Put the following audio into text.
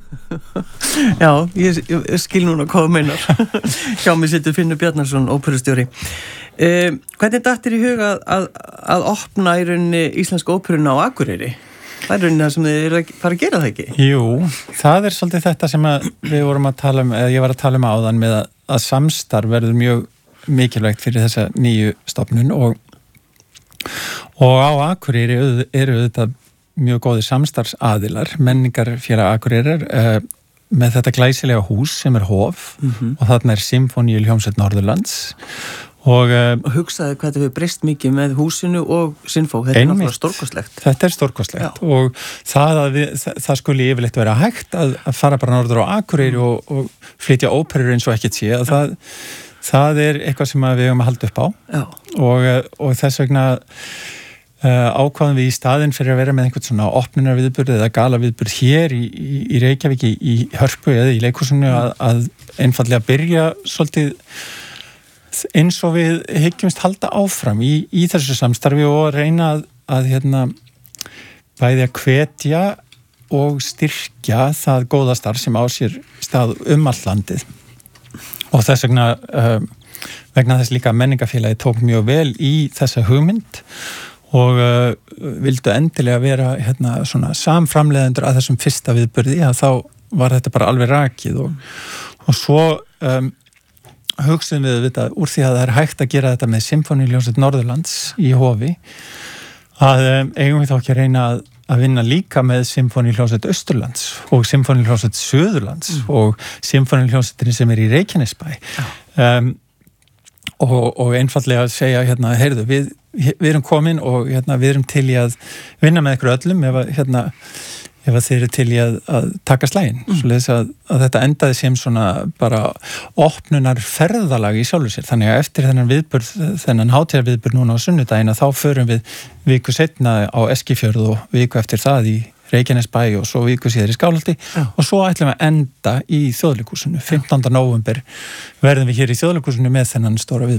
Já, ég skil núna hvað meinar. Hjá mig situr Finnur Bjarnason, óperustjóri. Hvernig datt þér í huga að opna í rauninni Íslenska óperuna á Akureyri? Það er rauninni það sem þið eru að fara að gera það ekki? Jú, það svolítið þetta sem við vorum að tala eða ég var að tala áðan með að samstarf verður mjög mikilvægt fyrir þessa nýju stofnun og á Akureyri eru þetta mjög góðir samstarfsaðilar, menningarfélag Akureyrar með þetta glæsilega hús sem Hof og þarna Sinfóníuhljómsveit Norðurlands og hugsaðu hvað þetta hefur breyst mikið með húsinu og Sinfó, þetta er náttúrulega stórkostlegt. Þetta stórkostlegt og það skuli yfirleitt vera hægt að fara bara norður á Akureyri og flytja óperur eins og ekkert sé að það er eitthvað sem við höfum að halda upp á og þess vegna ákvaðum við í staðinn fyrir að vera með einhvern svona opnunarviðburð eða galaviðburð hér í Reykjavík í Hörpu eða í leikhúsinu að einfaldlega byrja svolítið eins og við hyggjumst halda áfram í þessu samstarfi og reyna að bæði að hvetja og styrkja það góða starf sem á sér stað allt landið og þess vegna þess líka að menningarfélagið tók mjög vel í þessa hugmynd og vildu endilega vera svona samframleiðendur að þessum fyrsta viðburði að þá var þetta bara alveg rakið og svo hugsaðum við þetta úr því að það hægt að gera þetta með Sinfóníuhljómsveit Norðurlands í Hofi að eigum við þá ekki að reyna að vinna líka með Sinfóníuhljómsveit Austurlands og Sinfóníuhljómsveit Suðurlands og Sinfóníuhljómsveitin sem í Reykjanesbæ og einfaldlega að segja heyrðu, við erum komin og við erum til í að vinna með ykkur öllum ef þeir eru til í að taka slaginn svoleiðis að þetta endaði sem svona bara opnunar ferðalag í sjálfu sér, þannig að eftir þennan hátíðarviðburð núna á sunnudaginn þá förum við viku seinna á Eskifjörð og viku eftir það í Reykjanesbæ og svo viku síðar í Skálholti og svo ætlum við að enda í Þjóðleikhúsinu 15. nóvember verðum við hér í Þjóðleikhúsinu með þennan stóra viðburð